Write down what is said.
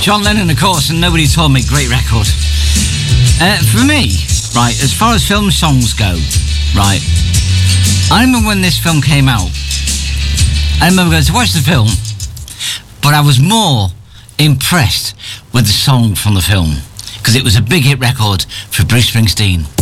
John Lennon, of course, and Nobody Told Me, great record. For me, right, as far as film songs go, right, I remember when this film came out, I remember going to watch the film, but I was more impressed with the song from the film, because it was a big hit record for Bruce Springsteen.